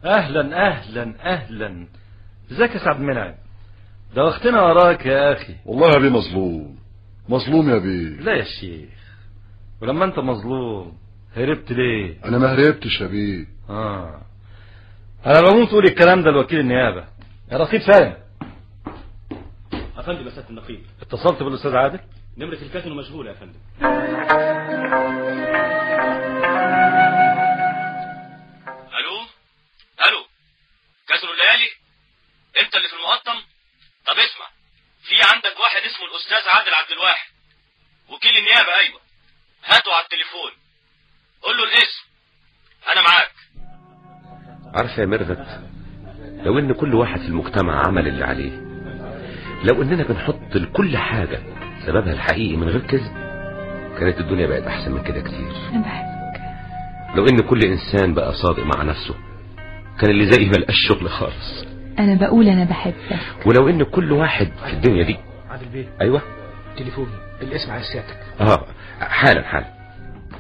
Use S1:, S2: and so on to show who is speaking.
S1: اهلا اهلا اهلا. ازيك يا سعد منعم؟ ده وقتنا وراك يا اخي.
S2: والله يا بيه مظلوم يا بيه.
S1: لا يا شيخ، ولما انت مظلوم هربت ليه؟
S2: انا ما هربتش يا بيه.
S1: انا بموت تقول الكلام ده لوكيل النيابه. يا رقيب سالم.
S3: يا فندم يا سياده النقيب.
S1: اتصلت بالاستاذ عادل؟
S3: نمره الكاتن مشغوله يا فندم.
S4: الو كاتن الليالي، انت اللي في المقطم؟ طب اسمع، في عندك واحد اسمه الاستاذ عادل عبد الواحد، وكيل النيابه. ايوه، هاته على التليفون، قول له الاسم، انا معاك.
S5: عارف يا مرغت، لو ان كل واحد في المجتمع عمل اللي عليه، لو اننا بنحط لكل حاجة سببها الحقيقي من غير كذب، كانت الدنيا بقت احسن من كده كتير.
S6: انا بحبك.
S5: لو ان كل انسان بقى صادق مع نفسه، كان اللي زي ملقاش شغل خالص.
S6: انا بقول انا بحبك.
S5: ولو ان كل واحد في الدنيا دي.
S3: عادل بيه.
S5: ايوه
S3: تليفوني، الاسم على سيادتك.
S5: حالا